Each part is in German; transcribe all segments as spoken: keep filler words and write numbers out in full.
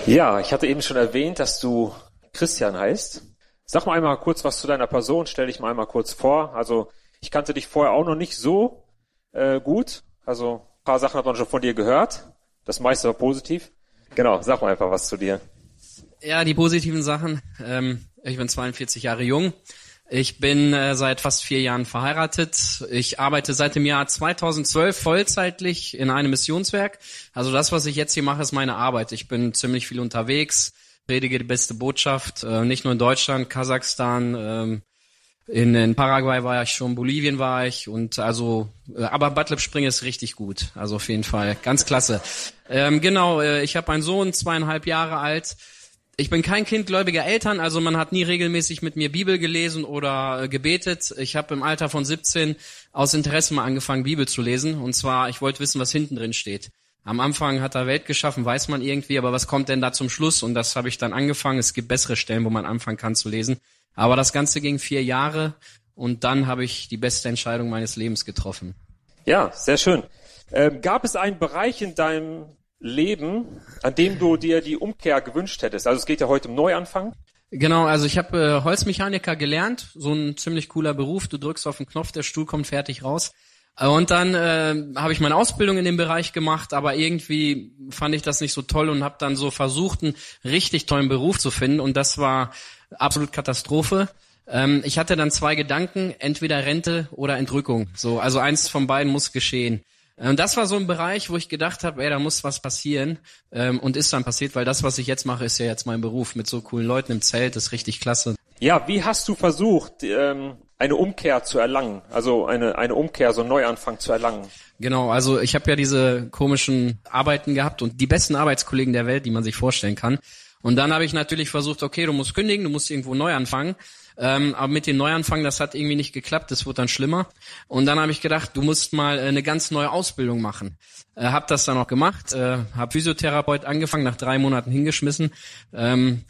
Ja, ich hatte eben schon erwähnt, dass du Christian heißt. Sag mal einmal kurz was zu deiner Person, stell dich mal einmal kurz vor. Also ich kannte dich vorher auch noch nicht so äh, gut. Also ein paar Sachen hat man schon von dir gehört. Das meiste war positiv. Genau, sag mal einfach was zu dir. Ja, die positiven Sachen. Ähm, ich bin zweiundvierzig Jahre jung. Ich bin äh, seit fast vier Jahren verheiratet. Ich arbeite seit dem Jahr zweitausendzwölf vollzeitlich in einem Missionswerk. Also das, was ich jetzt hier mache, ist meine Arbeit. Ich bin ziemlich viel unterwegs, predige die beste Botschaft, äh, nicht nur in Deutschland, Kasachstan, ähm, in, in Paraguay war ich schon, Bolivien war ich und also, äh, aber Bad Spring ist richtig gut. Also auf jeden Fall, ganz klasse. Ähm, genau, äh, ich habe einen Sohn, zweieinhalb Jahre alt. Ich bin kein Kind gläubiger Eltern, also man hat nie regelmäßig mit mir Bibel gelesen oder äh, gebetet. Ich habe im Alter von siebzehn aus Interesse mal angefangen, Bibel zu lesen. Und zwar, ich wollte wissen, was hinten drin steht. Am Anfang hat er Welt geschaffen, weiß man irgendwie, aber was kommt denn da zum Schluss? Und das habe ich dann angefangen. Es gibt bessere Stellen, wo man anfangen kann zu lesen. Aber das Ganze ging vier Jahre und dann habe ich die beste Entscheidung meines Lebens getroffen. Ja, sehr schön. Ähm, gab es einen Bereich in deinem Leben, an dem du dir die Umkehr gewünscht hättest? Also es geht ja heute um Neuanfang. Genau, also ich habe äh, Holzmechaniker gelernt, so ein ziemlich cooler Beruf. Du drückst auf den Knopf, der Stuhl kommt fertig raus. Und dann äh, habe ich meine Ausbildung in dem Bereich gemacht, aber irgendwie fand ich das nicht so toll und habe dann so versucht, einen richtig tollen Beruf zu finden und das war absolut Katastrophe. Ähm, ich hatte dann zwei Gedanken, entweder Rente oder Entrückung. So, also eins von beiden muss geschehen. Und das war so ein Bereich, wo ich gedacht habe, ey, da muss was passieren. Ähm, und ist dann passiert, weil das, was ich jetzt mache, ist ja jetzt mein Beruf mit so coolen Leuten im Zelt, ist richtig klasse. Ja, wie hast du versucht, ähm, eine Umkehr zu erlangen? Also eine eine Umkehr, so einen Neuanfang zu erlangen? Genau, also ich habe ja diese komischen Arbeiten gehabt und die besten Arbeitskollegen der Welt, die man sich vorstellen kann. Und dann habe ich natürlich versucht, okay, du musst kündigen, du musst irgendwo neu anfangen. Ähm, aber mit dem Neuanfang, das hat irgendwie nicht geklappt, das wurde dann schlimmer. Und dann habe ich gedacht, du musst mal eine ganz neue Ausbildung machen. Äh, hab das dann auch gemacht, äh, hab Physiotherapeut angefangen, nach drei Monaten hingeschmissen. Ähm,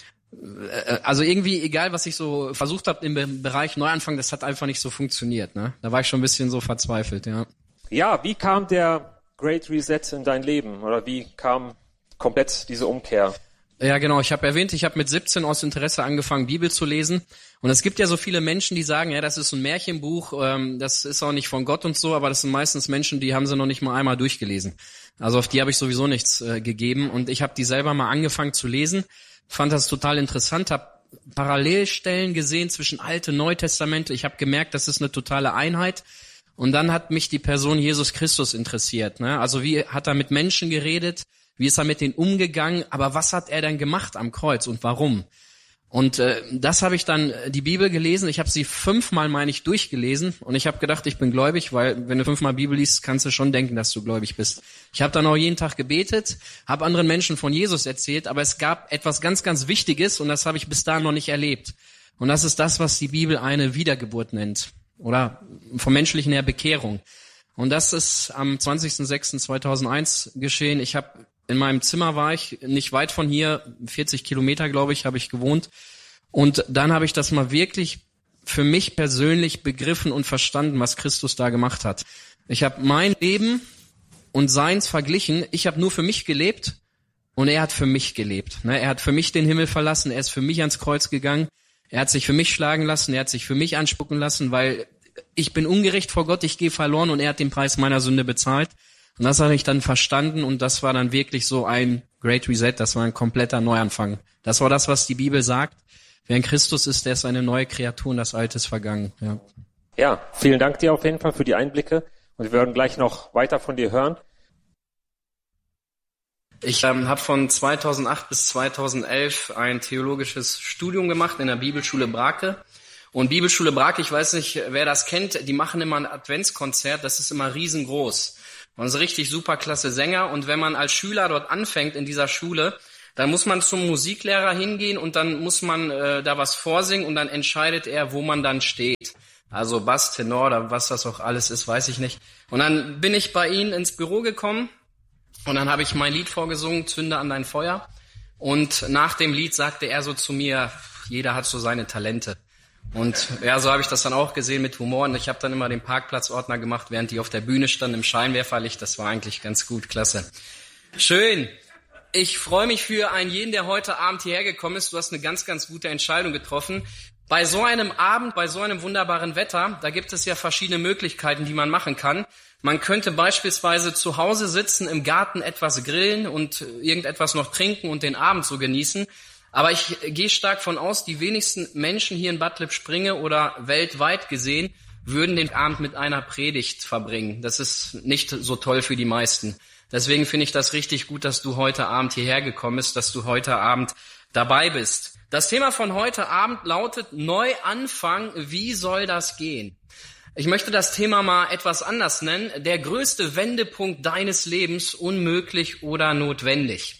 äh, also irgendwie, egal was ich so versucht habe im Bereich Neuanfang, das hat einfach nicht so funktioniert. Ne? Da war ich schon ein bisschen so verzweifelt, ja. Ja, wie kam der Great Reset in dein Leben? Oder wie kam komplett diese Umkehr? Ja, genau. Ich habe erwähnt, ich habe mit siebzehn aus Interesse angefangen, Bibel zu lesen. Und es gibt ja so viele Menschen, die sagen, ja, das ist ein Märchenbuch, ähm, das ist auch nicht von Gott und so, aber das sind meistens Menschen, die haben sie noch nicht mal einmal durchgelesen. Also auf die habe ich sowieso nichts äh, gegeben. Und ich habe die selber mal angefangen zu lesen, fand das total interessant, habe Parallelstellen gesehen zwischen Alte und Neutestamente. Ich habe gemerkt, das ist eine totale Einheit. Und dann hat mich die Person Jesus Christus interessiert. Ne? Also wie hat er mit Menschen geredet? Wie ist er mit denen umgegangen? Aber was hat er denn gemacht am Kreuz und warum? Und äh, das habe ich dann, die Bibel gelesen. Ich habe sie fünfmal, meine ich, durchgelesen. Und ich habe gedacht, ich bin gläubig, weil wenn du fünfmal Bibel liest, kannst du schon denken, dass du gläubig bist. Ich habe dann auch jeden Tag gebetet, habe anderen Menschen von Jesus erzählt. Aber es gab etwas ganz, ganz Wichtiges und das habe ich bis dahin noch nicht erlebt. Und das ist das, was die Bibel eine Wiedergeburt nennt. Oder vom Menschlichen her Bekehrung. Und das ist am zwanzigsten sechsten zweitausendeins geschehen. Ich habe in meinem Zimmer war ich, nicht weit von hier, vierzig Kilometer, glaube ich, habe ich gewohnt. Und dann habe ich das mal wirklich für mich persönlich begriffen und verstanden, was Christus da gemacht hat. Ich habe mein Leben und seins verglichen. Ich habe nur für mich gelebt und er hat für mich gelebt. Er hat für mich den Himmel verlassen, er ist für mich ans Kreuz gegangen. Er hat sich für mich schlagen lassen, er hat sich für mich anspucken lassen, weil ich bin ungerecht vor Gott, ich gehe verloren und er hat den Preis meiner Sünde bezahlt. Und das habe ich dann verstanden und das war dann wirklich so ein Great Reset, das war ein kompletter Neuanfang. Das war das, was die Bibel sagt. Wer in Christus ist, der ist eine neue Kreatur und das Alte ist vergangen. Ja, ja, vielen Dank dir auf jeden Fall für die Einblicke und wir werden gleich noch weiter von dir hören. Ich ähm, habe von zweitausendacht bis zweitausendelf ein theologisches Studium gemacht in der Bibelschule Brake. Und Bibelschule Brake, ich weiß nicht, wer das kennt, die machen immer ein Adventskonzert, das ist immer riesengroß. Man ist richtig superklasse Sänger und wenn man als Schüler dort anfängt in dieser Schule, dann muss man zum Musiklehrer hingehen und dann muss man äh, da was vorsingen und dann entscheidet er, wo man dann steht. Also Bass, Tenor oder was das auch alles ist, weiß ich nicht. Und dann bin ich bei ihnen ins Büro gekommen und dann habe ich mein Lied vorgesungen, Zünde an dein Feuer. Und nach dem Lied sagte er so zu mir, jeder hat so seine Talente. Und ja, so habe ich das dann auch gesehen mit Humor. Und ich habe dann immer den Parkplatzordner gemacht, während die auf der Bühne standen im Scheinwerferlicht. Das war eigentlich ganz gut, klasse. Schön. Ich freue mich für einen jeden, der heute Abend hierher gekommen ist. Du hast eine ganz, ganz gute Entscheidung getroffen. Bei so einem Abend, bei so einem wunderbaren Wetter, da gibt es ja verschiedene Möglichkeiten, die man machen kann. Man könnte beispielsweise zu Hause sitzen, im Garten etwas grillen und irgendetwas noch trinken und den Abend so genießen. Aber ich gehe stark von aus, die wenigsten Menschen hier in Bad Lippspringe oder weltweit gesehen würden den Abend mit einer Predigt verbringen. Das ist nicht so toll für die meisten. Deswegen finde ich das richtig gut, dass du heute Abend hierher gekommen bist, dass du heute Abend dabei bist. Das Thema von heute Abend lautet Neuanfang. Wie soll das gehen? Ich möchte das Thema mal etwas anders nennen. Der größte Wendepunkt deines Lebens, unmöglich oder notwendig.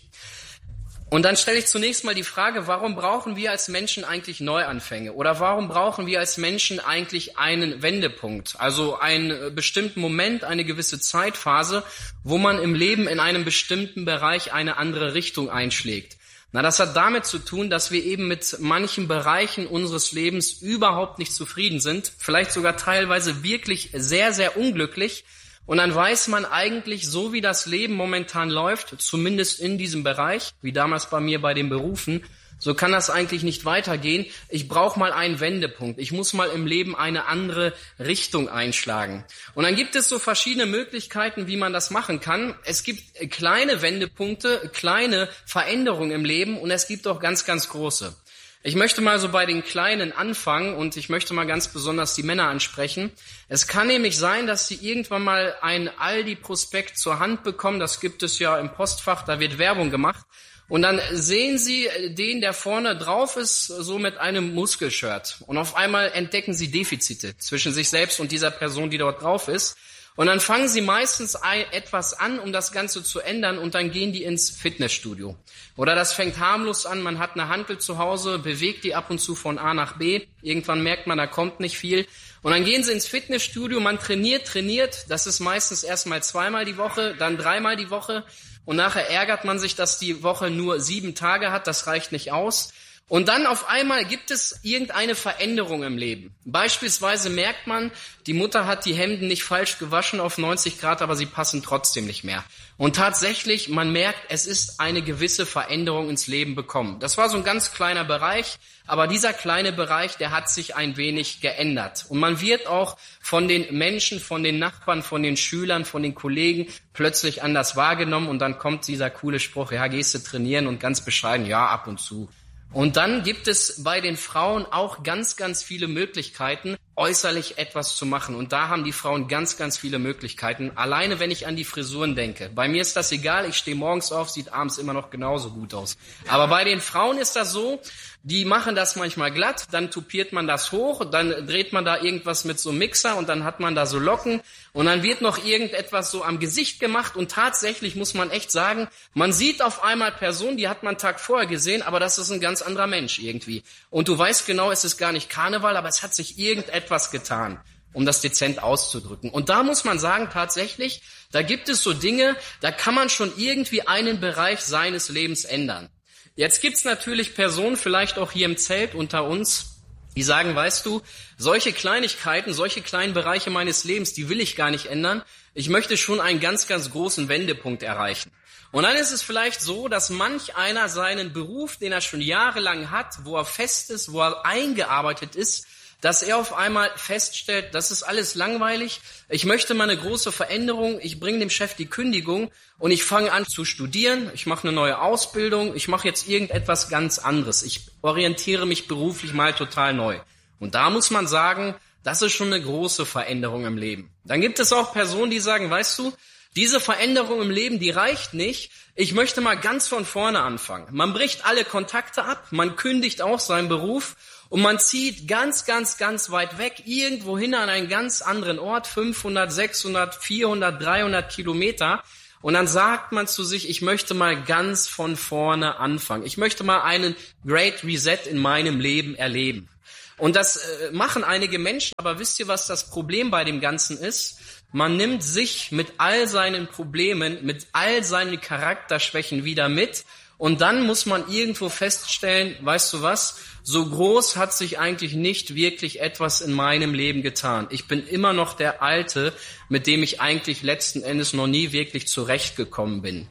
Und dann stelle ich zunächst mal die Frage, warum brauchen wir als Menschen eigentlich Neuanfänge? Oder warum brauchen wir als Menschen eigentlich einen Wendepunkt? Also einen bestimmten Moment, eine gewisse Zeitphase, wo man im Leben in einem bestimmten Bereich eine andere Richtung einschlägt. Na, das hat damit zu tun, dass wir eben mit manchen Bereichen unseres Lebens überhaupt nicht zufrieden sind, vielleicht sogar teilweise wirklich sehr, sehr unglücklich. Und dann weiß man eigentlich, so wie das Leben momentan läuft, zumindest in diesem Bereich, wie damals bei mir bei den Berufen, so kann das eigentlich nicht weitergehen. Ich brauche mal einen Wendepunkt. Ich muss mal im Leben eine andere Richtung einschlagen. Und dann gibt es so verschiedene Möglichkeiten, wie man das machen kann. Es gibt kleine Wendepunkte, kleine Veränderungen im Leben und es gibt auch ganz, ganz große. Ich möchte mal so bei den Kleinen anfangen und ich möchte mal ganz besonders die Männer ansprechen. Es kann nämlich sein, dass sie irgendwann mal ein Aldi-Prospekt zur Hand bekommen. Das gibt es ja im Postfach, da wird Werbung gemacht. Und dann sehen sie den, der vorne drauf ist, so mit einem Muskelshirt. Und auf einmal entdecken sie Defizite zwischen sich selbst und dieser Person, die dort drauf ist. Und dann fangen sie meistens etwas an, um das Ganze zu ändern und dann gehen die ins Fitnessstudio. Oder das fängt harmlos an, man hat eine Hantel zu Hause, bewegt die ab und zu von A nach B. Irgendwann merkt man, da kommt nicht viel. Und dann gehen sie ins Fitnessstudio, man trainiert, trainiert. Das ist meistens erstmal zweimal die Woche, dann dreimal die Woche. Und nachher ärgert man sich, dass die Woche nur sieben Tage hat, das reicht nicht aus. Und dann auf einmal gibt es irgendeine Veränderung im Leben. Beispielsweise merkt man, die Mutter hat die Hemden nicht falsch gewaschen auf neunzig Grad, aber sie passen trotzdem nicht mehr. Und tatsächlich, man merkt, es ist eine gewisse Veränderung ins Leben bekommen. Das war so ein ganz kleiner Bereich, aber dieser kleine Bereich, der hat sich ein wenig geändert. Und man wird auch von den Menschen, von den Nachbarn, von den Schülern, von den Kollegen plötzlich anders wahrgenommen. Und dann kommt dieser coole Spruch, ja, gehst du trainieren? Und ganz bescheiden, ja, ab und zu. Und dann gibt es bei den Frauen auch ganz, ganz viele Möglichkeiten, äußerlich etwas zu machen. Und da haben die Frauen ganz, ganz viele Möglichkeiten. Alleine, wenn ich an die Frisuren denke. Bei mir ist das egal, ich stehe morgens auf, sieht abends immer noch genauso gut aus. Aber bei den Frauen ist das so, die machen das manchmal glatt, dann tupiert man das hoch, dann dreht man da irgendwas mit so einem Mixer und dann hat man da so Locken und dann wird noch irgendetwas so am Gesicht gemacht und tatsächlich muss man echt sagen, man sieht auf einmal Personen, die hat man einen Tag vorher gesehen, aber das ist ein ganz anderer Mensch irgendwie. Und du weißt genau, es ist gar nicht Karneval, aber es hat sich irgendetwas getan, um das dezent auszudrücken. Und da muss man sagen, tatsächlich, da gibt es so Dinge, da kann man schon irgendwie einen Bereich seines Lebens ändern. Jetzt gibt's natürlich Personen, vielleicht auch hier im Zelt unter uns, die sagen, weißt du, solche Kleinigkeiten, solche kleinen Bereiche meines Lebens, die will ich gar nicht ändern. Ich möchte schon einen ganz, ganz großen Wendepunkt erreichen. Und dann ist es vielleicht so, dass manch einer seinen Beruf, den er schon jahrelang hat, wo er fest ist, wo er eingearbeitet ist, dass er auf einmal feststellt, das ist alles langweilig, ich möchte mal eine große Veränderung, ich bringe dem Chef die Kündigung und ich fange an zu studieren, ich mache eine neue Ausbildung, ich mache jetzt irgendetwas ganz anderes, ich orientiere mich beruflich mal total neu. Und da muss man sagen, das ist schon eine große Veränderung im Leben. Dann gibt es auch Personen, die sagen, weißt du, diese Veränderung im Leben, die reicht nicht, ich möchte mal ganz von vorne anfangen. Man bricht alle Kontakte ab, man kündigt auch seinen Beruf, und man zieht ganz, ganz, ganz weit weg, irgendwo hin an einen ganz anderen Ort, fünfhundert, sechshundert, vierhundert, dreihundert Kilometer. Und dann sagt man zu sich, ich möchte mal ganz von vorne anfangen. Ich möchte mal einen Great Reset in meinem Leben erleben. Und das äh, machen einige Menschen. Aber wisst ihr, was das Problem bei dem Ganzen ist? Man nimmt sich mit all seinen Problemen, mit all seinen Charakterschwächen wieder mit. Und dann muss man irgendwo feststellen, weißt du was, so groß hat sich eigentlich nicht wirklich etwas in meinem Leben getan. Ich bin immer noch der Alte, mit dem ich eigentlich letzten Endes noch nie wirklich zurechtgekommen bin.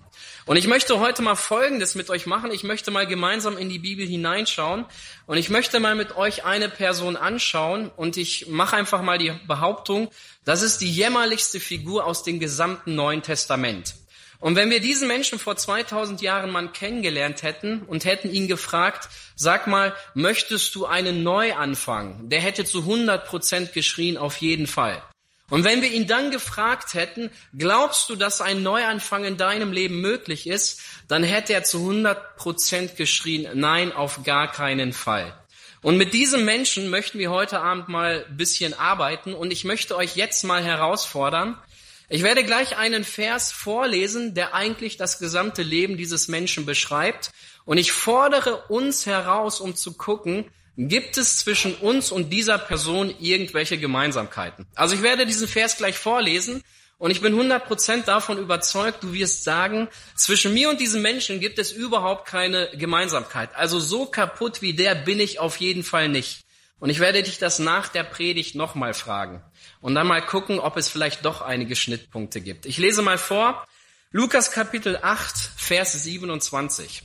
Und ich möchte heute mal Folgendes mit euch machen. Ich möchte mal gemeinsam in die Bibel hineinschauen und ich möchte mal mit euch eine Person anschauen und ich mache einfach mal die Behauptung, das ist die jämmerlichste Figur aus dem gesamten Neuen Testament. Und wenn wir diesen Menschen vor zweitausend Jahren mal kennengelernt hätten und hätten ihn gefragt, sag mal, möchtest du einen Neuanfang? Der hätte zu hundert Prozent geschrien, auf jeden Fall. Und wenn wir ihn dann gefragt hätten, glaubst du, dass ein Neuanfang in deinem Leben möglich ist, dann hätte er zu hundert Prozent geschrien, nein, auf gar keinen Fall. Und mit diesem Menschen möchten wir heute Abend mal ein bisschen arbeiten und ich möchte euch jetzt mal herausfordern. Ich werde gleich einen Vers vorlesen, der eigentlich das gesamte Leben dieses Menschen beschreibt. Und ich fordere uns heraus, um zu gucken, gibt es zwischen uns und dieser Person irgendwelche Gemeinsamkeiten? Also ich werde diesen Vers gleich vorlesen und ich bin hundert Prozent davon überzeugt, du wirst sagen, zwischen mir und diesem Menschen gibt es überhaupt keine Gemeinsamkeit. Also so kaputt wie der bin ich auf jeden Fall nicht. Und ich werde dich das nach der Predigt nochmal fragen und dann mal gucken, ob es vielleicht doch einige Schnittpunkte gibt. Ich lese mal vor, Lukas Kapitel acht, Vers siebenundzwanzig.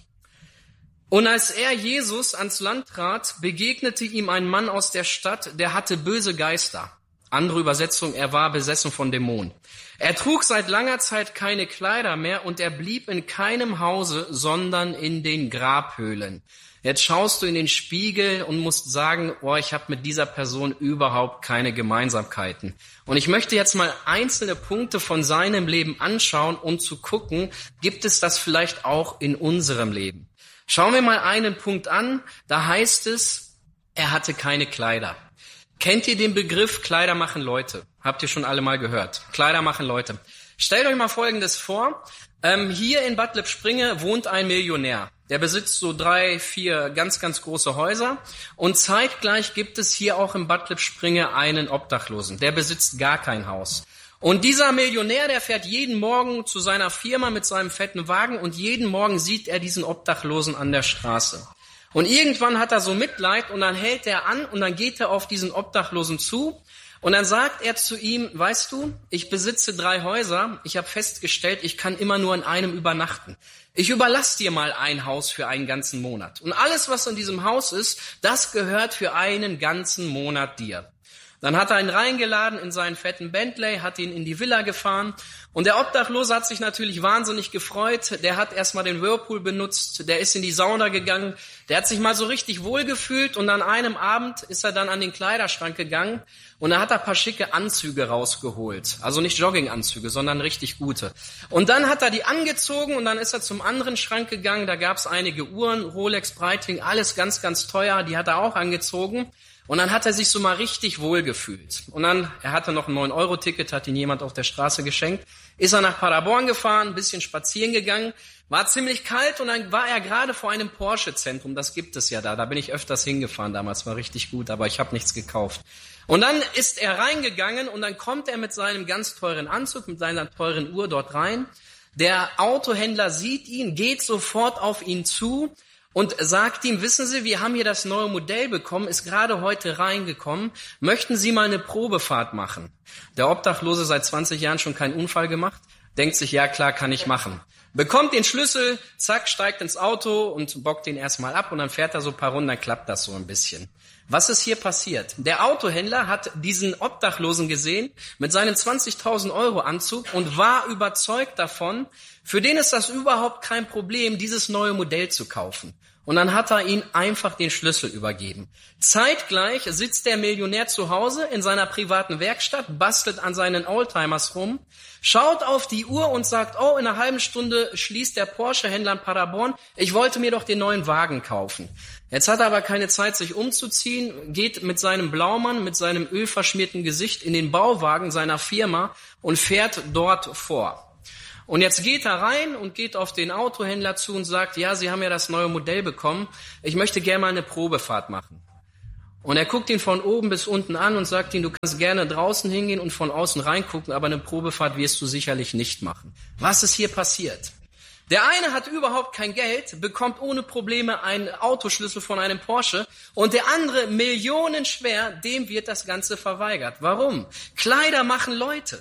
Und als er, Jesus, ans Land trat, begegnete ihm ein Mann aus der Stadt, der hatte böse Geister. Andere Übersetzung, er war besessen von Dämonen. Er trug seit langer Zeit keine Kleider mehr und er blieb in keinem Hause, sondern in den Grabhöhlen. Jetzt schaust du in den Spiegel und musst sagen, oh, ich habe mit dieser Person überhaupt keine Gemeinsamkeiten. Und ich möchte jetzt mal einzelne Punkte von seinem Leben anschauen, um zu gucken, gibt es das vielleicht auch in unserem Leben? Schauen wir mal einen Punkt an, da heißt es, er hatte keine Kleider. Kennt ihr den Begriff Kleider machen Leute? Habt ihr schon alle mal gehört? Kleider machen Leute. Stellt euch mal Folgendes vor, ähm, hier in Bad Lippspringe wohnt ein Millionär. Der besitzt so drei, vier ganz, ganz große Häuser und zeitgleich gibt es hier auch in Bad Lippspringe einen Obdachlosen. Der besitzt gar kein Haus. Und dieser Millionär, der fährt jeden Morgen zu seiner Firma mit seinem fetten Wagen und jeden Morgen sieht er diesen Obdachlosen an der Straße. Und irgendwann hat er so Mitleid und dann hält er an und dann geht er auf diesen Obdachlosen zu und dann sagt er zu ihm, weißt du, ich besitze drei Häuser, ich habe festgestellt, ich kann immer nur in einem übernachten. Ich überlasse dir mal ein Haus für einen ganzen Monat. Und alles, was in diesem Haus ist, das gehört für einen ganzen Monat dir. Dann hat er ihn reingeladen in seinen fetten Bentley, hat ihn in die Villa gefahren und der Obdachlose hat sich natürlich wahnsinnig gefreut. Der hat erstmal den Whirlpool benutzt, der ist in die Sauna gegangen, der hat sich mal so richtig wohlgefühlt und an einem Abend ist er dann an den Kleiderschrank gegangen und da hat er ein paar schicke Anzüge rausgeholt. Also nicht Jogginganzüge, sondern richtig gute. Und dann hat er die angezogen und dann ist er zum anderen Schrank gegangen, da gab es einige Uhren, Rolex, Breitling, alles ganz, ganz teuer, die hat er auch angezogen. Und dann hat er sich so mal richtig wohl gefühlt. Und dann, er hatte noch ein neun Euro Ticket, hat ihn jemand auf der Straße geschenkt, ist er nach Paderborn gefahren, ein bisschen spazieren gegangen, war ziemlich kalt und dann war er gerade vor einem Porsche-Zentrum, das gibt es ja da, da bin ich öfters hingefahren damals, war richtig gut, aber ich habe nichts gekauft. Und dann ist er reingegangen und dann kommt er mit seinem ganz teuren Anzug, mit seiner teuren Uhr dort rein. Der Autohändler sieht ihn, geht sofort auf ihn zu, und sagt ihm, wissen Sie, wir haben hier das neue Modell bekommen, ist gerade heute reingekommen, möchten Sie mal eine Probefahrt machen? Der Obdachlose seit zwanzig Jahren schon keinen Unfall gemacht, denkt sich, ja klar, kann ich machen. Bekommt den Schlüssel, zack, steigt ins Auto und bockt den erstmal ab und dann fährt er so ein paar Runden, dann klappt das so ein bisschen. Was ist hier passiert? Der Autohändler hat diesen Obdachlosen gesehen mit seinem zwanzigtausend Euro Anzug und war überzeugt davon, für den ist das überhaupt kein Problem, dieses neue Modell zu kaufen. Und dann hat er ihm einfach den Schlüssel übergeben. Zeitgleich sitzt der Millionär zu Hause in seiner privaten Werkstatt, bastelt an seinen Oldtimers rum, schaut auf die Uhr und sagt, oh, in einer halben Stunde schließt der Porsche-Händler in Paderborn, ich wollte mir doch den neuen Wagen kaufen. Jetzt hat er aber keine Zeit, sich umzuziehen, geht mit seinem Blaumann, mit seinem ölverschmierten Gesicht in den Bauwagen seiner Firma und fährt dort vor. Und jetzt geht er rein und geht auf den Autohändler zu und sagt, ja, Sie haben ja das neue Modell bekommen, ich möchte gerne mal eine Probefahrt machen. Und er guckt ihn von oben bis unten an und sagt ihm, du kannst gerne draußen hingehen und von außen reingucken, aber eine Probefahrt wirst du sicherlich nicht machen. Was ist hier passiert? Der eine hat überhaupt kein Geld, bekommt ohne Probleme einen Autoschlüssel von einem Porsche und der andere, millionenschwer, dem wird das Ganze verweigert. Warum? Kleider machen Leute.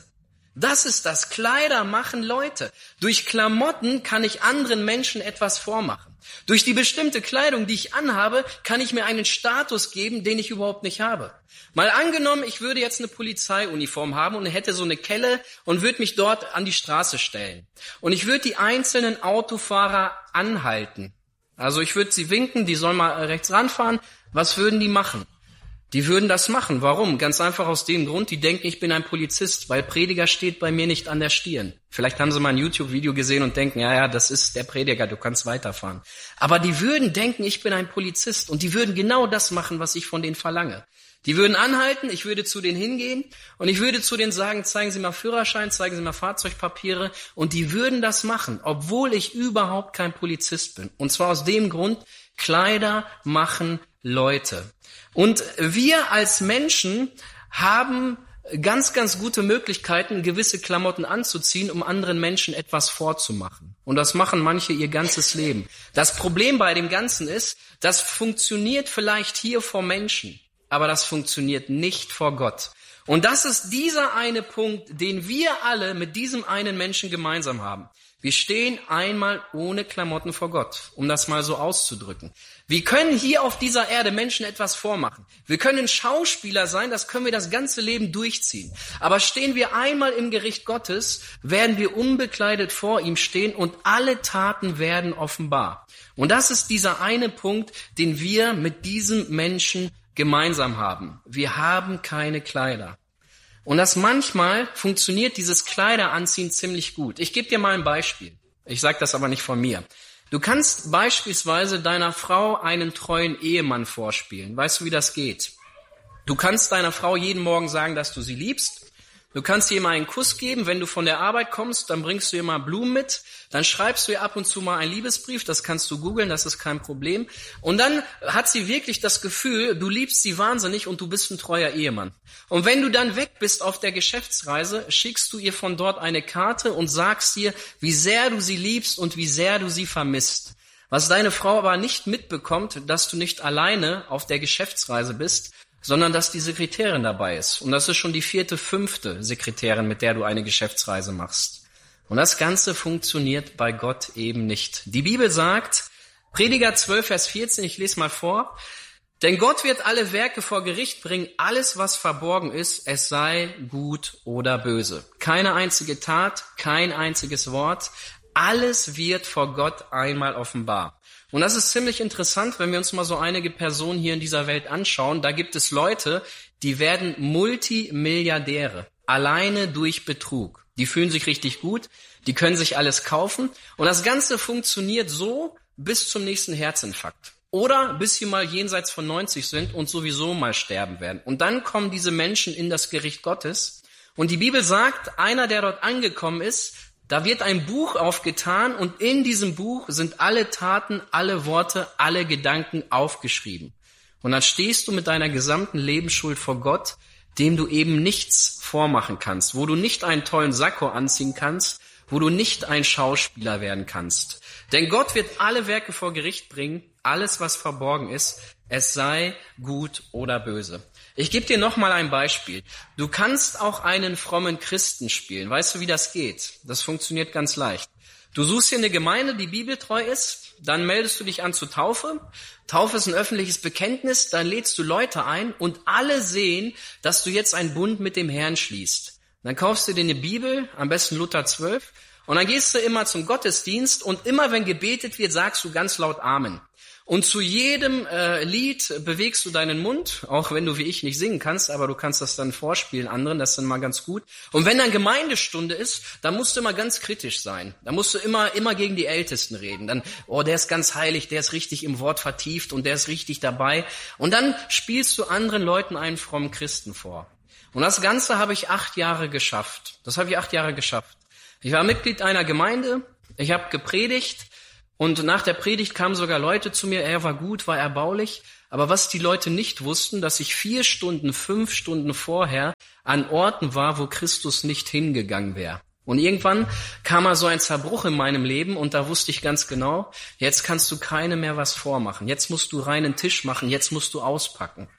Das ist das. Kleider machen Leute. Durch Klamotten kann ich anderen Menschen etwas vormachen. Durch die bestimmte Kleidung, die ich anhabe, kann ich mir einen Status geben, den ich überhaupt nicht habe. Mal angenommen, ich würde jetzt eine Polizeiuniform haben und hätte so eine Kelle und würde mich dort an die Straße stellen. Und ich würde die einzelnen Autofahrer anhalten. Also ich würde sie winken, die sollen mal rechts ranfahren. Was würden die machen? Die würden das machen. Warum? Ganz einfach aus dem Grund, die denken, ich bin ein Polizist, weil Prediger steht bei mir nicht an der Stirn. Vielleicht haben sie mal ein YouTube-Video gesehen und denken, ja, ja, das ist der Prediger, du kannst weiterfahren. Aber die würden denken, ich bin ein Polizist und die würden genau das machen, was ich von denen verlange. Die würden anhalten, ich würde zu denen hingehen und ich würde zu denen sagen, zeigen Sie mal Führerschein, zeigen Sie mal Fahrzeugpapiere und die würden das machen, obwohl ich überhaupt kein Polizist bin. Und zwar aus dem Grund, Kleider machen Leute. Und wir als Menschen haben ganz, ganz gute Möglichkeiten, gewisse Klamotten anzuziehen, um anderen Menschen etwas vorzumachen. Und das machen manche ihr ganzes Leben. Das Problem bei dem Ganzen ist, das funktioniert vielleicht hier vor Menschen, aber das funktioniert nicht vor Gott. Und das ist dieser eine Punkt, den wir alle mit diesem einen Menschen gemeinsam haben. Wir stehen einmal ohne Klamotten vor Gott, um das mal so auszudrücken. Wir können hier auf dieser Erde Menschen etwas vormachen. Wir können Schauspieler sein, das können wir das ganze Leben durchziehen. Aber stehen wir einmal im Gericht Gottes, werden wir unbekleidet vor ihm stehen und alle Taten werden offenbar. Und das ist dieser eine Punkt, den wir mit diesem Menschen gemeinsam haben. Wir haben keine Kleider. Und das manchmal funktioniert dieses Kleideranziehen ziemlich gut. Ich gebe dir mal ein Beispiel. Ich sage das aber nicht von mir. Du kannst beispielsweise deiner Frau einen treuen Ehemann vorspielen. Weißt du, wie das geht? Du kannst deiner Frau jeden Morgen sagen, dass du sie liebst. Du kannst ihr mal einen Kuss geben, wenn du von der Arbeit kommst, dann bringst du ihr mal Blumen mit, dann schreibst du ihr ab und zu mal einen Liebesbrief, das kannst du googeln, das ist kein Problem. Und dann hat sie wirklich das Gefühl, du liebst sie wahnsinnig und du bist ein treuer Ehemann. Und wenn du dann weg bist auf der Geschäftsreise, schickst du ihr von dort eine Karte und sagst ihr, wie sehr du sie liebst und wie sehr du sie vermisst. Was deine Frau aber nicht mitbekommt, dass du nicht alleine auf der Geschäftsreise bist, sondern dass die Sekretärin dabei ist. Und das ist schon die vierte, fünfte Sekretärin, mit der du eine Geschäftsreise machst. Und das Ganze funktioniert bei Gott eben nicht. Die Bibel sagt, Prediger zwölf, Vers vierzehn, ich lese mal vor, denn Gott wird alle Werke vor Gericht bringen, alles, was verborgen ist, es sei gut oder böse. Keine einzige Tat, kein einziges Wort, alles wird vor Gott einmal offenbar. Und das ist ziemlich interessant, wenn wir uns mal so einige Personen hier in dieser Welt anschauen. Da gibt es Leute, die werden Multimilliardäre, alleine durch Betrug. Die fühlen sich richtig gut, die können sich alles kaufen. Und das Ganze funktioniert so bis zum nächsten Herzinfarkt. Oder bis sie mal jenseits von neunzig sind und sowieso mal sterben werden. Und dann kommen diese Menschen in das Gericht Gottes. Und die Bibel sagt, einer, der dort angekommen ist, da wird ein Buch aufgetan und in diesem Buch sind alle Taten, alle Worte, alle Gedanken aufgeschrieben. Und dann stehst du mit deiner gesamten Lebensschuld vor Gott, dem du eben nichts vormachen kannst, wo du nicht einen tollen Sakko anziehen kannst, wo du nicht ein Schauspieler werden kannst. Denn Gott wird alle Werke vor Gericht bringen, alles, was verborgen ist, es sei gut oder böse. Ich gebe dir noch mal ein Beispiel. Du kannst auch einen frommen Christen spielen. Weißt du, wie das geht? Das funktioniert ganz leicht. Du suchst dir eine Gemeinde, die bibeltreu ist, dann meldest du dich an zur Taufe. Taufe ist ein öffentliches Bekenntnis, dann lädst du Leute ein und alle sehen, dass du jetzt einen Bund mit dem Herrn schließt. Dann kaufst du dir eine Bibel, am besten Luther zwölf, und dann gehst du immer zum Gottesdienst und immer wenn gebetet wird, sagst du ganz laut Amen. Und zu jedem äh, Lied bewegst du deinen Mund, auch wenn du wie ich nicht singen kannst, aber du kannst das dann vorspielen anderen, das ist dann mal ganz gut. Und wenn dann Gemeindestunde ist, dann musst du immer ganz kritisch sein. Da musst du immer immer gegen die Ältesten reden. Dann, oh, der ist ganz heilig, der ist richtig im Wort vertieft und der ist richtig dabei. Und dann spielst du anderen Leuten einen frommen Christen vor. Und das Ganze habe ich acht Jahre geschafft. Das habe ich acht Jahre geschafft. Ich war Mitglied einer Gemeinde, ich habe gepredigt. Und nach der Predigt kamen sogar Leute zu mir, er war gut, war erbaulich. Aber was die Leute nicht wussten, dass ich vier Stunden, fünf Stunden vorher an Orten war, wo Christus nicht hingegangen wäre. Und irgendwann kam mal so ein Zerbruch in meinem Leben und da wusste ich ganz genau, jetzt kannst du keine mehr was vormachen. Jetzt musst du reinen Tisch machen, jetzt musst du auspacken.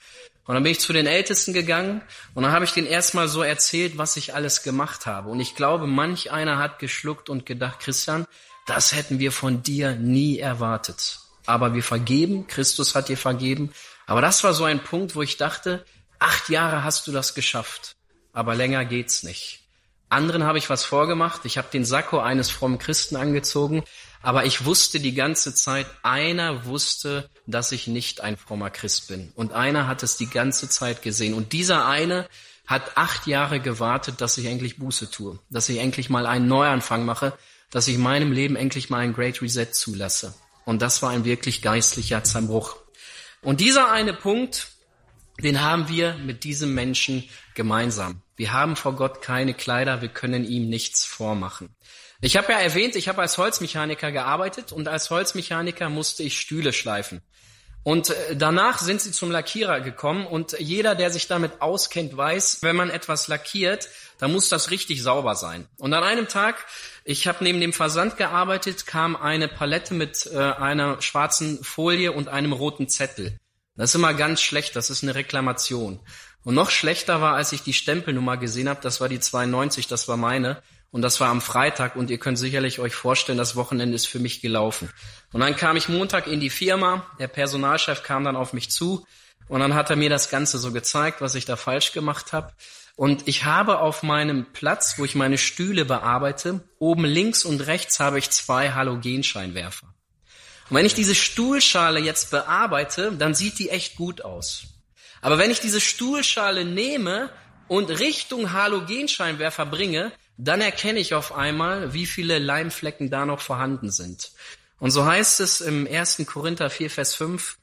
Und dann bin ich zu den Ältesten gegangen und dann habe ich denen erstmal so erzählt, was ich alles gemacht habe. Und ich glaube, manch einer hat geschluckt und gedacht, Christian, das hätten wir von dir nie erwartet. Aber wir vergeben, Christus hat dir vergeben. Aber das war so ein Punkt, wo ich dachte, acht Jahre hast du das geschafft, aber länger geht's nicht. Anderen habe ich was vorgemacht, ich habe den Sakko eines frommen Christen angezogen, aber ich wusste die ganze Zeit, einer wusste, dass ich nicht ein frommer Christ bin. Und einer hat es die ganze Zeit gesehen. Und dieser eine hat acht Jahre gewartet, dass ich endlich Buße tue, dass ich endlich mal einen Neuanfang mache, dass ich meinem Leben endlich mal ein Great Reset zulasse. Und das war ein wirklich geistlicher Zerbruch. Und dieser eine Punkt, den haben wir mit diesem Menschen gemeinsam. Wir haben vor Gott keine Kleider, wir können ihm nichts vormachen. Ich habe ja erwähnt, ich habe als Holzmechaniker gearbeitet und als Holzmechaniker musste ich Stühle schleifen. Und danach sind sie zum Lackierer gekommen und jeder, der sich damit auskennt, weiß, wenn man etwas lackiert, dann muss das richtig sauber sein. Und an einem Tag, ich habe neben dem Versand gearbeitet, kam eine Palette mit äh, einer schwarzen Folie und einem roten Zettel. Das ist immer ganz schlecht, das ist eine Reklamation. Und noch schlechter war, als ich die Stempelnummer gesehen habe, das war die zweiundneunzig, das war meine. Und das war am Freitag und ihr könnt sicherlich euch vorstellen, das Wochenende ist für mich gelaufen. Und dann kam ich Montag in die Firma, der Personalchef kam dann auf mich zu und dann hat er mir das Ganze so gezeigt, was ich da falsch gemacht habe. Und ich habe auf meinem Platz, wo ich meine Stühle bearbeite, oben links und rechts habe ich zwei Halogenscheinwerfer. Und wenn ich diese Stuhlschale jetzt bearbeite, dann sieht die echt gut aus. Aber wenn ich diese Stuhlschale nehme und Richtung Halogenscheinwerfer bringe, dann erkenne ich auf einmal, wie viele Leimflecken da noch vorhanden sind. Und so heißt es im ersten Korinther vier, Vers fünf,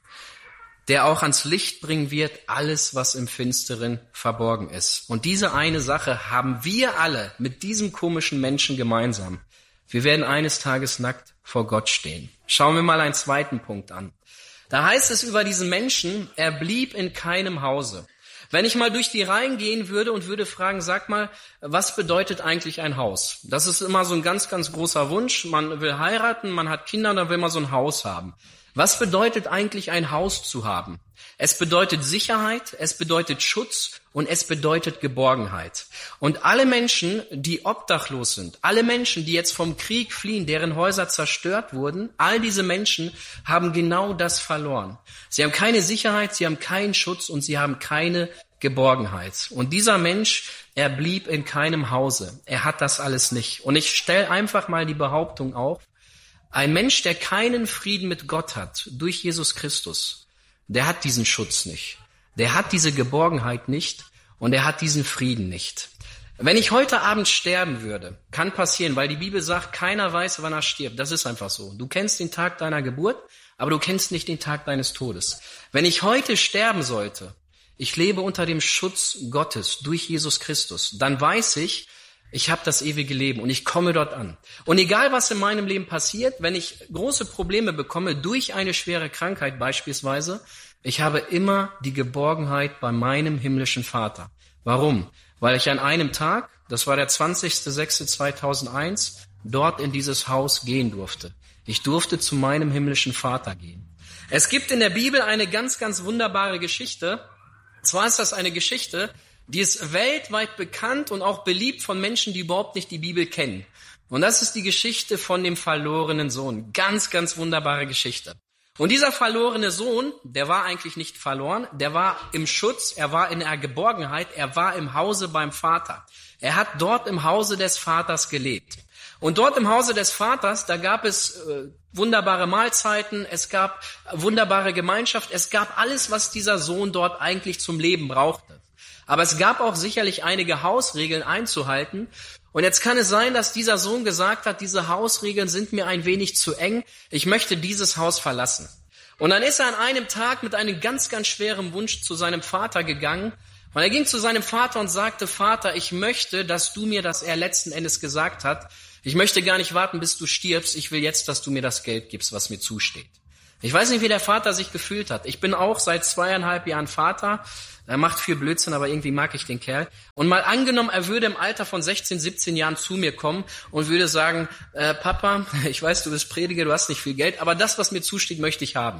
der auch ans Licht bringen wird, alles, was im Finsteren verborgen ist. Und diese eine Sache haben wir alle mit diesem komischen Menschen gemeinsam. Wir werden eines Tages nackt vor Gott stehen. Schauen wir mal einen zweiten Punkt an. Da heißt es über diesen Menschen, er blieb in keinem Hause. Wenn ich mal durch die Reihen gehen würde und würde fragen, sag mal, was bedeutet eigentlich ein Haus? Das ist immer so ein ganz, ganz großer Wunsch. Man will heiraten, man hat Kinder, dann will man so ein Haus haben. Was bedeutet eigentlich ein Haus zu haben? Es bedeutet Sicherheit, es bedeutet Schutz und es bedeutet Geborgenheit. Und alle Menschen, die obdachlos sind, alle Menschen, die jetzt vom Krieg fliehen, deren Häuser zerstört wurden, all diese Menschen haben genau das verloren. Sie haben keine Sicherheit, sie haben keinen Schutz und sie haben keine Geborgenheit. Und dieser Mensch, er blieb in keinem Hause. Er hat das alles nicht. Und ich stelle einfach mal die Behauptung auf, ein Mensch, der keinen Frieden mit Gott hat, durch Jesus Christus, der hat diesen Schutz nicht. Der hat diese Geborgenheit nicht und er hat diesen Frieden nicht. Wenn ich heute Abend sterben würde, kann passieren, weil die Bibel sagt, keiner weiß, wann er stirbt. Das ist einfach so. Du kennst den Tag deiner Geburt, aber du kennst nicht den Tag deines Todes. Wenn ich heute sterben sollte, ich lebe unter dem Schutz Gottes durch Jesus Christus, dann weiß ich, ich habe das ewige Leben und ich komme dort an. Und egal, was in meinem Leben passiert, wenn ich große Probleme bekomme durch eine schwere Krankheit beispielsweise, ich habe immer die Geborgenheit bei meinem himmlischen Vater. Warum? Weil ich an einem Tag, das war der zwanzigster sechster zweitausendeins, dort in dieses Haus gehen durfte. Ich durfte zu meinem himmlischen Vater gehen. Es gibt in der Bibel eine ganz, ganz wunderbare Geschichte. Zwar ist das eine Geschichte, die ist weltweit bekannt und auch beliebt von Menschen, die überhaupt nicht die Bibel kennen. Und das ist die Geschichte von dem verlorenen Sohn. Ganz, ganz wunderbare Geschichte. Und dieser verlorene Sohn, der war eigentlich nicht verloren, der war im Schutz, er war in der Geborgenheit, er war im Hause beim Vater. Er hat dort im Hause des Vaters gelebt. Und dort im Hause des Vaters, da gab es äh, wunderbare Mahlzeiten, es gab wunderbare Gemeinschaft, es gab alles, was dieser Sohn dort eigentlich zum Leben brauchte. Aber es gab auch sicherlich einige Hausregeln einzuhalten. Und jetzt kann es sein, dass dieser Sohn gesagt hat, diese Hausregeln sind mir ein wenig zu eng. Ich möchte dieses Haus verlassen. Und dann ist er an einem Tag mit einem ganz, ganz schweren Wunsch zu seinem Vater gegangen. Und er ging zu seinem Vater und sagte, Vater, ich möchte, dass du mir, das er letzten Endes gesagt hat, ich möchte gar nicht warten, bis du stirbst. Ich will jetzt, dass du mir das Geld gibst, was mir zusteht. Ich weiß nicht, wie der Vater sich gefühlt hat. Ich bin auch seit zweieinhalb Jahren Vater. Er macht viel Blödsinn, aber irgendwie mag ich den Kerl. Und mal angenommen, er würde im Alter von sechzehn, siebzehn Jahren zu mir kommen und würde sagen, äh, Papa, ich weiß, du bist Prediger, du hast nicht viel Geld, aber das, was mir zusteht, möchte ich haben.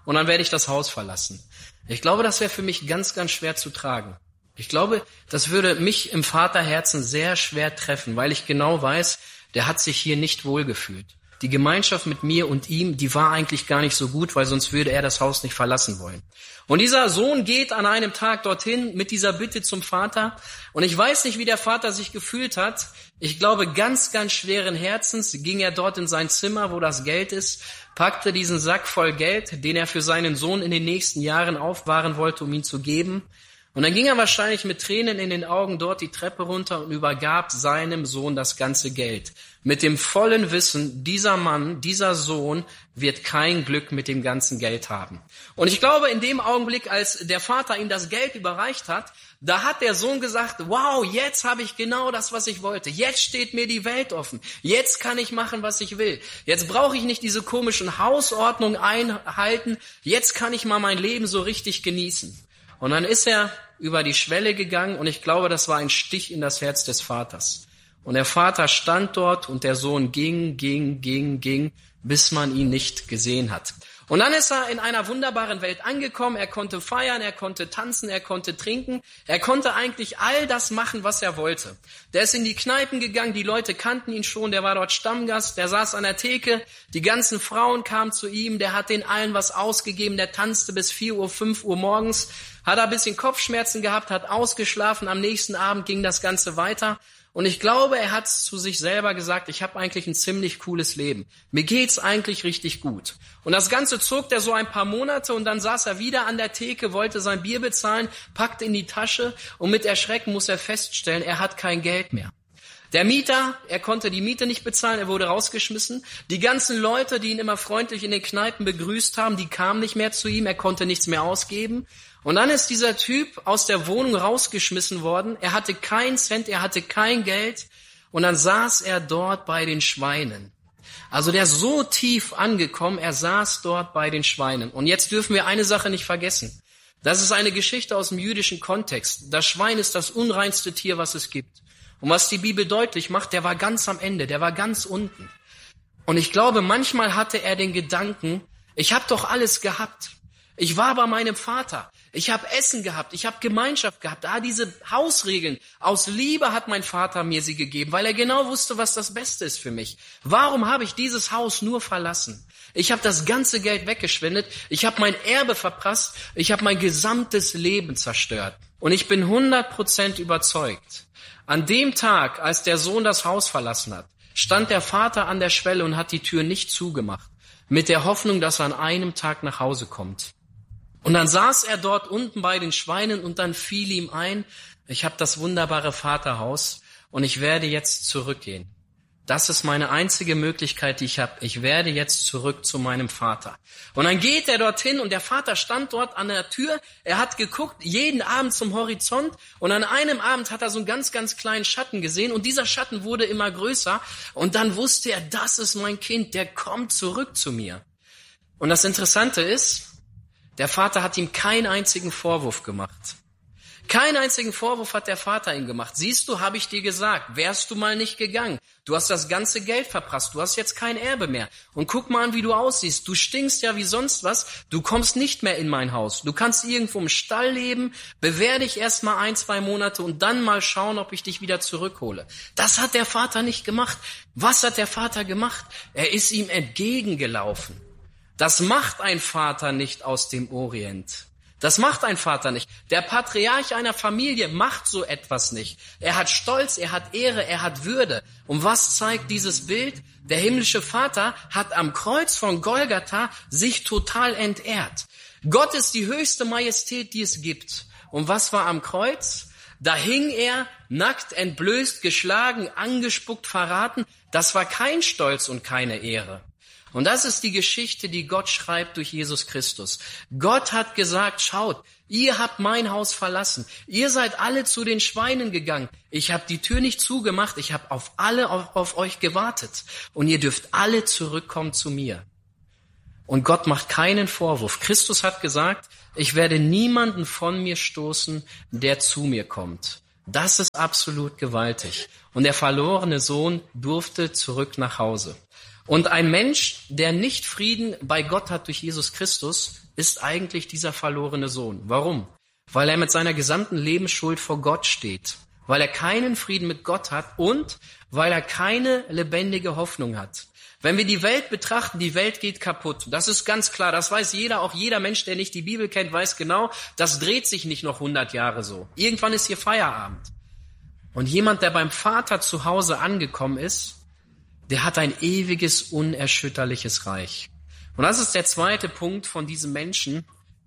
und dann werde ich das Haus verlassen. Ich glaube, das wäre für mich ganz, ganz schwer zu tragen. Ich glaube, das würde mich im Vaterherzen sehr schwer treffen, weil ich genau weiß, der hat sich hier nicht wohlgefühlt. Die Gemeinschaft mit mir und ihm, die war eigentlich gar nicht so gut, weil sonst würde er das Haus nicht verlassen wollen. Und dieser Sohn geht an einem Tag dorthin mit dieser Bitte zum Vater. Und ich weiß nicht, wie der Vater sich gefühlt hat. Ich glaube, ganz, ganz schweren Herzens ging er dort in sein Zimmer, wo das Geld ist, packte diesen Sack voll Geld, den er für seinen Sohn in den nächsten Jahren aufbewahren wollte, um ihn zu geben. Und dann ging er wahrscheinlich mit Tränen in den Augen dort die Treppe runter und übergab seinem Sohn das ganze Geld. Mit dem vollen Wissen, dieser Mann, dieser Sohn wird kein Glück mit dem ganzen Geld haben. Und ich glaube, in dem Augenblick, als der Vater ihm das Geld überreicht hat, da hat der Sohn gesagt, wow, jetzt habe ich genau das, was ich wollte. Jetzt steht mir die Welt offen. Jetzt kann ich machen, was ich will. Jetzt brauche ich nicht diese komischen Hausordnungen einhalten. Jetzt kann ich mal mein Leben so richtig genießen. Und dann ist er über die Schwelle gegangen und ich glaube, das war ein Stich in das Herz des Vaters. Und der Vater stand dort und der Sohn ging, ging, ging, ging, bis man ihn nicht gesehen hat. Und dann ist er in einer wunderbaren Welt angekommen. Er konnte feiern, er konnte tanzen, er konnte trinken. Er konnte eigentlich all das machen, was er wollte. Der ist in die Kneipen gegangen, die Leute kannten ihn schon, der war dort Stammgast, der saß an der Theke, die ganzen Frauen kamen zu ihm, der hat den allen was ausgegeben, der tanzte bis vier Uhr, fünf Uhr morgens, hat ein bisschen Kopfschmerzen gehabt, hat ausgeschlafen, am nächsten Abend ging das Ganze weiter. Und ich glaube, er hat zu sich selber gesagt, ich habe eigentlich ein ziemlich cooles Leben. Mir geht's eigentlich richtig gut. Und das Ganze zog der so ein paar Monate und dann saß er wieder an der Theke, wollte sein Bier bezahlen, packte in die Tasche und mit Erschrecken muss er feststellen, er hat kein Geld mehr. Der Mieter, er konnte die Miete nicht bezahlen, er wurde rausgeschmissen. Die ganzen Leute, die ihn immer freundlich in den Kneipen begrüßt haben, die kamen nicht mehr zu ihm, er konnte nichts mehr ausgeben. Und dann ist dieser Typ aus der Wohnung rausgeschmissen worden. Er hatte keinen Cent, er hatte kein Geld. Und dann saß er dort bei den Schweinen. Also der ist so tief angekommen, er saß dort bei den Schweinen. Und jetzt dürfen wir eine Sache nicht vergessen. Das ist eine Geschichte aus dem jüdischen Kontext. Das Schwein ist das unreinste Tier, was es gibt. Und was die Bibel deutlich macht, der war ganz am Ende, der war ganz unten. Und ich glaube, manchmal hatte er den Gedanken, ich habe doch alles gehabt. Ich war bei meinem Vater. Ich habe Essen gehabt. Ich habe Gemeinschaft gehabt. Ah, diese Hausregeln. Aus Liebe hat mein Vater mir sie gegeben, weil er genau wusste, was das Beste ist für mich. Warum habe ich dieses Haus nur verlassen? Ich habe das ganze Geld weggeschwendet. Ich habe mein Erbe verprasst. Ich habe mein gesamtes Leben zerstört. Und ich bin hundert Prozent überzeugt. An dem Tag, als der Sohn das Haus verlassen hat, stand der Vater an der Schwelle und hat die Tür nicht zugemacht. Mit der Hoffnung, dass er an einem Tag nach Hause kommt. Und dann saß er dort unten bei den Schweinen und dann fiel ihm ein, ich habe das wunderbare Vaterhaus und ich werde jetzt zurückgehen. Das ist meine einzige Möglichkeit, die ich habe. Ich werde jetzt zurück zu meinem Vater. Und dann geht er dorthin und der Vater stand dort an der Tür. Er hat geguckt, jeden Abend zum Horizont und an einem Abend hat er so einen ganz, ganz kleinen Schatten gesehen und dieser Schatten wurde immer größer und dann wusste er, das ist mein Kind, der kommt zurück zu mir. Und das Interessante ist, der Vater hat ihm keinen einzigen Vorwurf gemacht. Keinen einzigen Vorwurf hat der Vater ihm gemacht. Siehst du, habe ich dir gesagt, wärst du mal nicht gegangen. Du hast das ganze Geld verprasst, du hast jetzt kein Erbe mehr. Und guck mal an, wie du aussiehst. Du stinkst ja wie sonst was. Du kommst nicht mehr in mein Haus. Du kannst irgendwo im Stall leben. Bewehr dich erst mal ein, zwei Monate und dann mal schauen, ob ich dich wieder zurückhole. Das hat der Vater nicht gemacht. Was hat der Vater gemacht? Er ist ihm entgegengelaufen. Das macht ein Vater nicht aus dem Orient. Das macht ein Vater nicht. Der Patriarch einer Familie macht so etwas nicht. Er hat Stolz, er hat Ehre, er hat Würde. Und was zeigt dieses Bild? Der himmlische Vater hat am Kreuz von Golgatha sich total entehrt. Gott ist die höchste Majestät, die es gibt. Und was war am Kreuz? Da hing er, nackt, entblößt, geschlagen, angespuckt, verraten. Das war kein Stolz und keine Ehre. Und das ist die Geschichte, die Gott schreibt durch Jesus Christus. Gott hat gesagt, schaut, ihr habt mein Haus verlassen. Ihr seid alle zu den Schweinen gegangen. Ich habe die Tür nicht zugemacht. Ich habe auf alle auf, auf euch gewartet. Und ihr dürft alle zurückkommen zu mir. Und Gott macht keinen Vorwurf. Christus hat gesagt, ich werde niemanden von mir stoßen, der zu mir kommt. Das ist absolut gewaltig. Und der verlorene Sohn durfte zurück nach Hause. Und ein Mensch, der nicht Frieden bei Gott hat durch Jesus Christus, ist eigentlich dieser verlorene Sohn. Warum? Weil er mit seiner gesamten Lebensschuld vor Gott steht, weil er keinen Frieden mit Gott hat und weil er keine lebendige Hoffnung hat. Wenn wir die Welt betrachten, die Welt geht kaputt. Das ist ganz klar, das weiß jeder, auch jeder Mensch, der nicht die Bibel kennt, weiß genau, das dreht sich nicht noch hundert Jahre so. Irgendwann ist hier Feierabend. Und jemand, der beim Vater zu Hause angekommen ist, der hat ein ewiges, unerschütterliches Reich. Und das ist der zweite Punkt von diesem Menschen.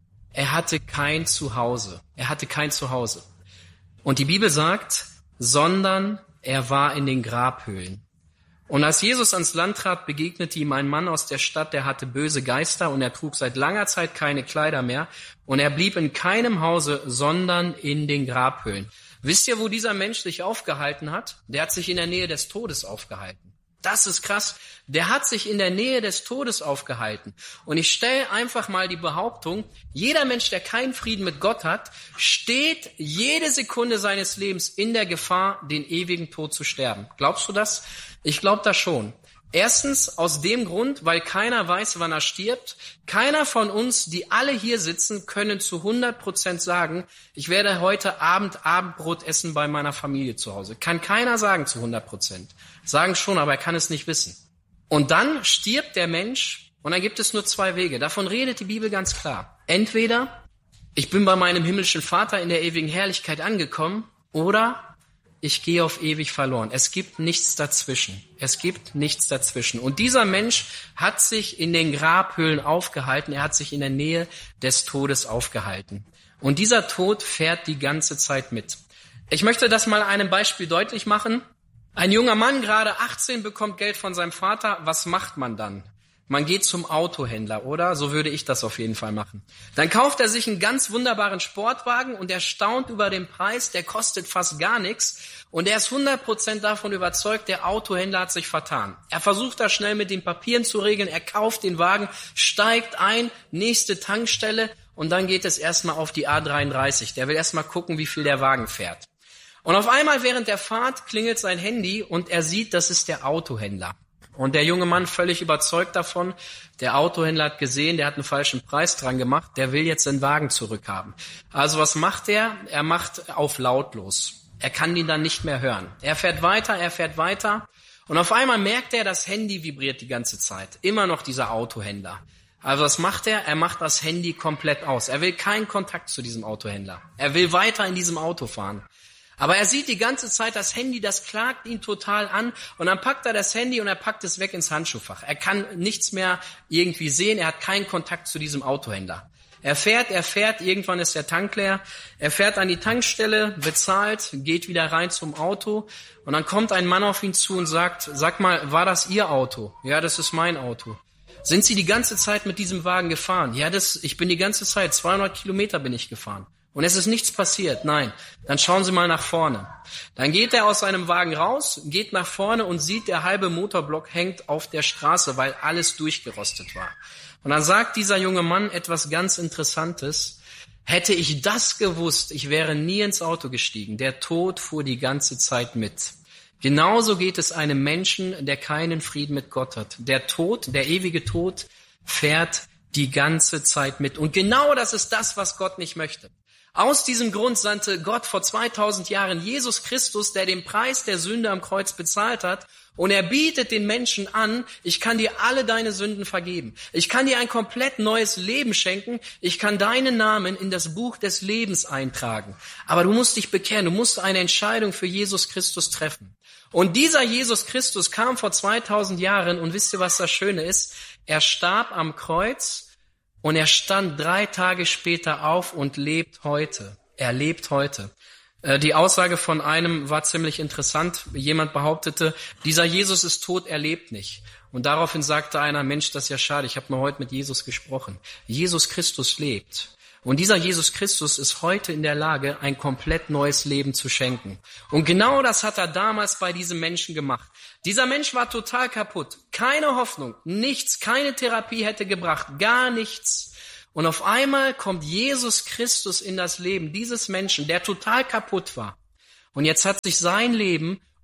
Er hatte kein Zuhause. Er hatte kein Zuhause. Und die Bibel sagt, sondern er war in den Grabhöhlen. Und als Jesus ans Land trat, begegnete ihm ein Mann aus der Stadt, der hatte böse Geister und er trug seit langer Zeit keine Kleider mehr. Und er blieb in keinem Hause, sondern in den Grabhöhlen. Wisst ihr, wo dieser Mensch sich aufgehalten hat? Der hat sich in der Nähe des Todes aufgehalten. Das ist krass. Der hat sich in der Nähe des Todes aufgehalten. Und ich stelle einfach mal die Behauptung, jeder Mensch, der keinen Frieden mit Gott hat, steht jede Sekunde seines Lebens in der Gefahr, den ewigen Tod zu sterben. Glaubst du das? Ich glaube das schon. Erstens aus dem Grund, weil keiner weiß, wann er stirbt. Keiner von uns, die alle hier sitzen, können zu hundert Prozent sagen, ich werde heute Abend Abendbrot essen bei meiner Familie zu Hause. Kann keiner sagen zu hundert Prozent. Sagen schon, aber er kann es nicht wissen. Und dann stirbt der Mensch und dann gibt es nur zwei Wege. Davon redet die Bibel ganz klar. Entweder ich bin bei meinem himmlischen Vater in der ewigen Herrlichkeit angekommen oder ich gehe auf ewig verloren. Es gibt nichts dazwischen. Es gibt nichts dazwischen. Und dieser Mensch hat sich in den Grabhöhlen aufgehalten. Er hat sich in der Nähe des Todes aufgehalten. Und dieser Tod fährt die ganze Zeit mit. Ich möchte das mal an einem Beispiel deutlich machen. Ein junger Mann, gerade achtzehn, bekommt Geld von seinem Vater. Was macht man dann? Man geht zum Autohändler, oder? So würde ich das auf jeden Fall machen. Dann kauft er sich einen ganz wunderbaren Sportwagen und er staunt über den Preis, der kostet fast gar nichts. Und er ist hundert Prozent davon überzeugt, der Autohändler hat sich vertan. Er versucht das schnell mit den Papieren zu regeln, er kauft den Wagen, steigt ein, nächste Tankstelle und dann geht es erstmal auf die A dreiunddreißig. Der will erstmal gucken, wie viel der Wagen fährt. Und auf einmal während der Fahrt klingelt sein Handy und er sieht, das ist der Autohändler. Und der junge Mann völlig überzeugt davon, der Autohändler hat gesehen, der hat einen falschen Preis dran gemacht, der will jetzt den Wagen zurückhaben. Also was macht er? Er macht auf lautlos. Er kann ihn dann nicht mehr hören. Er fährt weiter, er fährt weiter und auf einmal merkt er, das Handy vibriert die ganze Zeit. Immer noch dieser Autohändler. Also was macht er? Er macht das Handy komplett aus. Er will keinen Kontakt zu diesem Autohändler. Er will weiter in diesem Auto fahren. Aber er sieht die ganze Zeit das Handy, das klagt ihn total an und dann packt er das Handy und er packt es weg ins Handschuhfach. Er kann nichts mehr irgendwie sehen, er hat keinen Kontakt zu diesem Autohändler. Er fährt, er fährt, irgendwann ist der Tank leer, er fährt an die Tankstelle, bezahlt, geht wieder rein zum Auto und dann kommt ein Mann auf ihn zu und sagt, sag mal, war das Ihr Auto? Ja, das ist mein Auto. Sind Sie die ganze Zeit mit diesem Wagen gefahren? Ja, das, ich bin die ganze Zeit, zweihundert Kilometer bin ich gefahren. Und es ist nichts passiert. Nein, dann schauen Sie mal nach vorne. Dann geht er aus seinem Wagen raus, geht nach vorne und sieht, der halbe Motorblock hängt auf der Straße, weil alles durchgerostet war. Und dann sagt dieser junge Mann etwas ganz Interessantes. Hätte ich das gewusst, ich wäre nie ins Auto gestiegen. Der Tod fuhr die ganze Zeit mit. Genauso geht es einem Menschen, der keinen Frieden mit Gott hat. Der Tod, der ewige Tod, fährt die ganze Zeit mit. Und genau das ist das, was Gott nicht möchte. Aus diesem Grund sandte Gott vor zweitausend Jahren Jesus Christus, der den Preis der Sünde am Kreuz bezahlt hat. Und er bietet den Menschen an, ich kann dir alle deine Sünden vergeben. Ich kann dir ein komplett neues Leben schenken. Ich kann deinen Namen in das Buch des Lebens eintragen. Aber du musst dich bekehren, du musst eine Entscheidung für Jesus Christus treffen. Und dieser Jesus Christus kam vor zweitausend Jahren und wisst ihr, was das Schöne ist? Er starb am Kreuz. Und er stand drei Tage später auf und lebt heute. Er lebt heute. Die Aussage von einem war ziemlich interessant. Jemand behauptete, dieser Jesus ist tot, er lebt nicht. Und daraufhin sagte einer, Mensch, das ist ja schade, ich habe nur heute mit Jesus gesprochen. Jesus Christus lebt. Und dieser Jesus Christus ist heute in der Lage, ein komplett neues Leben zu schenken. Und genau das hat er damals bei diesem Menschen gemacht. Dieser Mensch war total kaputt. Keine Hoffnung, nichts, keine Therapie hätte gebracht, gar nichts. Und auf einmal kommt Jesus Christus in das Leben dieses Menschen, der total kaputt war. Und jetzt hat sich sein Leben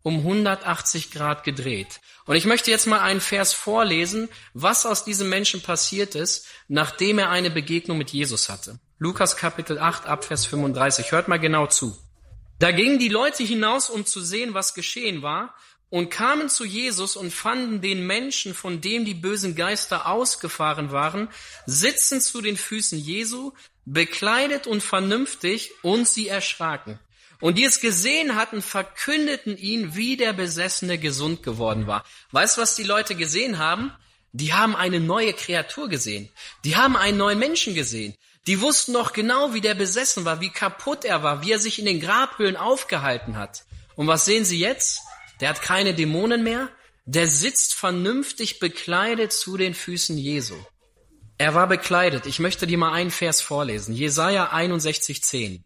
um hundertachtzig Grad gedreht. Und ich möchte jetzt mal einen Vers vorlesen, was aus diesem Menschen passiert ist, nachdem er eine Begegnung mit Jesus hatte. Lukas Kapitel acht, Abvers fünfunddreißig. Hört mal genau zu. Da gingen die Leute hinaus, um zu sehen, was geschehen war, und kamen zu Jesus und fanden den Menschen, von dem die bösen Geister ausgefahren waren, sitzend zu den Füßen Jesu, bekleidet und vernünftig, und sie erschraken. Und die es gesehen hatten, verkündeten ihn, wie der Besessene gesund geworden war. Weißt du, was die Leute gesehen haben? Die haben eine neue Kreatur gesehen. Die haben einen neuen Menschen gesehen. Die wussten noch genau, wie der besessen war, wie kaputt er war, wie er sich in den Grabhöhlen aufgehalten hat. Und was sehen sie jetzt? Der hat keine Dämonen mehr. Der sitzt vernünftig bekleidet zu den Füßen Jesu. Er war bekleidet. Ich möchte dir mal einen Vers vorlesen. Jesaja einundsechzig, zehn.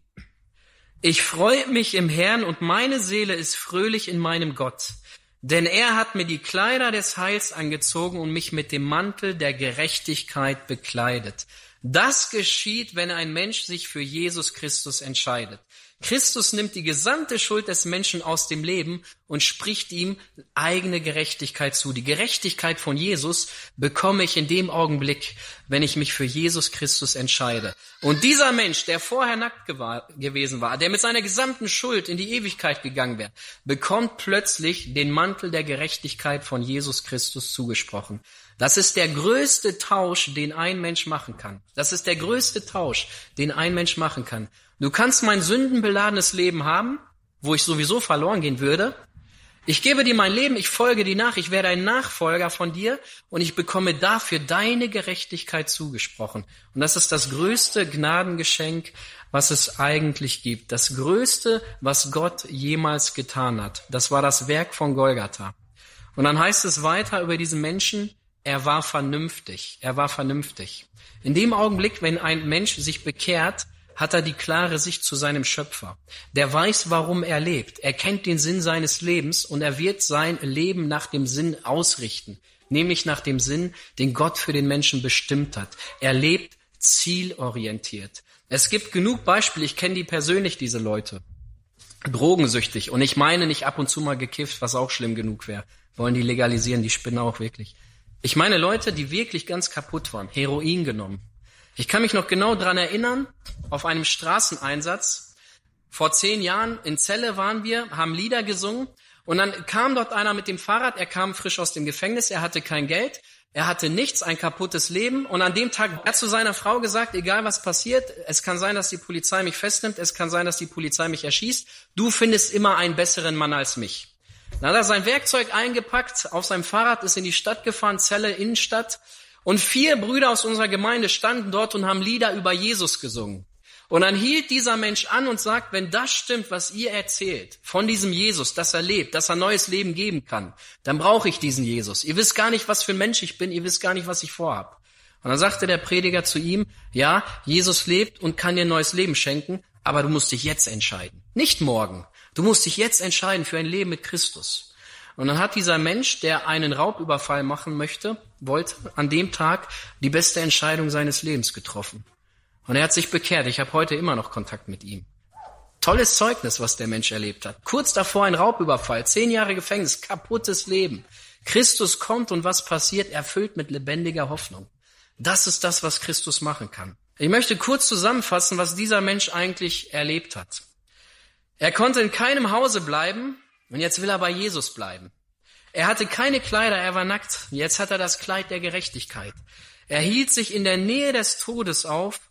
Ich freue mich im Herrn und meine Seele ist fröhlich in meinem Gott. Denn er hat mir die Kleider des Heils angezogen und mich mit dem Mantel der Gerechtigkeit bekleidet. Das geschieht, wenn ein Mensch sich für Jesus Christus entscheidet. Christus nimmt die gesamte Schuld des Menschen aus dem Leben und spricht ihm eigene Gerechtigkeit zu. Die Gerechtigkeit von Jesus bekomme ich in dem Augenblick, wenn ich mich für Jesus Christus entscheide. Und dieser Mensch, der vorher nackt gewesen war, der mit seiner gesamten Schuld in die Ewigkeit gegangen wäre, bekommt plötzlich den Mantel der Gerechtigkeit von Jesus Christus zugesprochen. Das ist der größte Tausch, den ein Mensch machen kann. Das ist der größte Tausch, den ein Mensch machen kann. Du kannst mein sündenbeladenes Leben haben, wo ich sowieso verloren gehen würde. Ich gebe dir mein Leben, ich folge dir nach, ich werde ein Nachfolger von dir und ich bekomme dafür deine Gerechtigkeit zugesprochen. Und das ist das größte Gnadengeschenk, was es eigentlich gibt. Das größte, was Gott jemals getan hat. Das war das Werk von Golgatha. Und dann heißt es weiter über diesen Menschen, er war vernünftig, er war vernünftig. In dem Augenblick, wenn ein Mensch sich bekehrt, hat er die klare Sicht zu seinem Schöpfer. Der weiß, warum er lebt. Er kennt den Sinn seines Lebens und er wird sein Leben nach dem Sinn ausrichten, nämlich nach dem Sinn, den Gott für den Menschen bestimmt hat. Er lebt zielorientiert. Es gibt genug Beispiele, ich kenne die persönlich, diese Leute. Drogensüchtig, und ich meine nicht ab und zu mal gekifft, was auch schlimm genug wäre. Wollen die legalisieren, die spinnen auch wirklich. Ich meine Leute, die wirklich ganz kaputt waren, Heroin genommen. Ich kann mich noch genau dran erinnern, auf einem Straßeneinsatz, vor zehn Jahren in Celle waren wir, haben Lieder gesungen und dann kam dort einer mit dem Fahrrad, er kam frisch aus dem Gefängnis, er hatte kein Geld, er hatte nichts, ein kaputtes Leben und an dem Tag hat er zu seiner Frau gesagt, egal was passiert, es kann sein, dass die Polizei mich festnimmt, es kann sein, dass die Polizei mich erschießt, du findest immer einen besseren Mann als mich. Dann hat er sein Werkzeug eingepackt, auf seinem Fahrrad, ist in die Stadt gefahren, Celle, Innenstadt. Und vier Brüder aus unserer Gemeinde standen dort und haben Lieder über Jesus gesungen. Und dann hielt dieser Mensch an und sagt, wenn das stimmt, was ihr erzählt, von diesem Jesus, dass er lebt, dass er neues Leben geben kann, dann brauche ich diesen Jesus. Ihr wisst gar nicht, was für ein Mensch ich bin, ihr wisst gar nicht, was ich vorhab. Und dann sagte der Prediger zu ihm, ja, Jesus lebt und kann dir neues Leben schenken, aber du musst dich jetzt entscheiden. Nicht morgen. Du musst dich jetzt entscheiden für ein Leben mit Christus. Und dann hat dieser Mensch, der einen Raubüberfall machen möchte, wollte an dem Tag die beste Entscheidung seines Lebens getroffen. Und er hat sich bekehrt. Ich habe heute immer noch Kontakt mit ihm. Tolles Zeugnis, was der Mensch erlebt hat. Kurz davor ein Raubüberfall, zehn Jahre Gefängnis, kaputtes Leben. Christus kommt und was passiert? Erfüllt mit lebendiger Hoffnung. Das ist das, was Christus machen kann. Ich möchte kurz zusammenfassen, was dieser Mensch eigentlich erlebt hat. Er konnte in keinem Hause bleiben und jetzt will er bei Jesus bleiben. Er hatte keine Kleider, er war nackt. Jetzt hat er das Kleid der Gerechtigkeit. Er hielt sich in der Nähe des Todes auf